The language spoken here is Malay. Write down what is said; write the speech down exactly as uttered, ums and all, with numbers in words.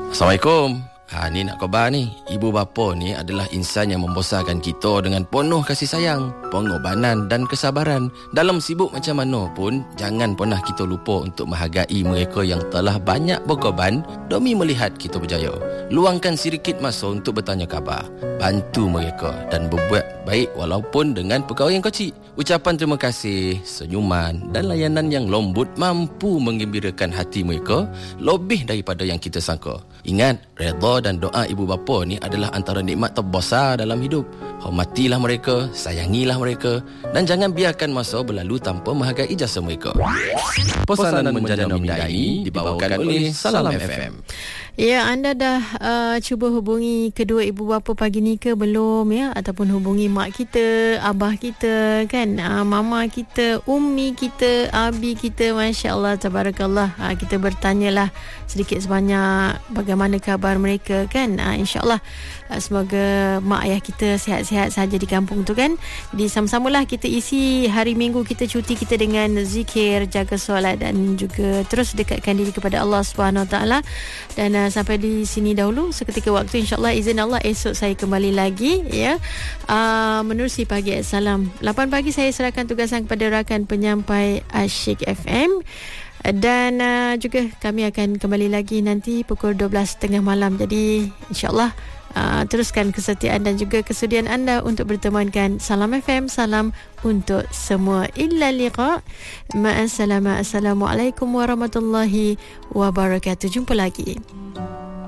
Assalamualaikum. Ha, ni nak khabar ni. Ibu bapa ni adalah insan yang membesarkan kita dengan penuh kasih sayang, pengorbanan dan kesabaran. Dalam sibuk macam mana pun, jangan pernah kita lupa untuk menghargai mereka yang telah banyak berkorban demi melihat kita berjaya. Luangkan sedikit masa untuk bertanya khabar, bantu mereka dan berbuat baik walaupun dengan perkara yang kecil. Ucapan terima kasih, senyuman dan layanan yang lembut mampu menggembirakan hati mereka lebih daripada yang kita sangka. Ingat, redha dan doa ibu bapa ni adalah antara nikmat terbesar dalam hidup. Hormatilah mereka, sayangilah mereka dan jangan biarkan masa berlalu tanpa menghargai jasa mereka. Pesanan menjana minda ini dibawakan oleh Salam F M. Ya, anda dah uh, cuba hubungi kedua ibu bapa pagi ni ke belum ya? Ataupun hubungi mak kita, abah kita kan, uh, mama kita, ummi kita, abi kita, Masya Allah, tabarakallah. uh, Kita bertanyalah sedikit sebanyak bagaimana khabar mereka kan. uh, InsyaAllah uh, semoga mak ayah kita sihat-sihat saja di kampung tu kan. Jadi sama-samalah kita isi hari minggu kita cuti kita dengan zikir, jaga solat dan juga terus dekatkan diri kepada Allah Subhanahu Wa Taala. Dan uh, sampai di sini dahulu seketika waktu, insyaAllah izin Allah esok saya kembali lagi ya, uh, menerusi Pagi at Salam. lapan pagi saya serahkan tugasan kepada rakan penyampai Asyik F M. Dan uh, juga kami akan kembali lagi nanti pukul dua belas tiga puluh malam. Jadi insyaAllah uh, teruskan kesetiaan dan juga kesudian anda untuk bertemankan Salam F M. Salam untuk semua. Illa liqa. Ma'assalamah. Assalamualaikum warahmatullahi wabarakatuh. Jumpa lagi.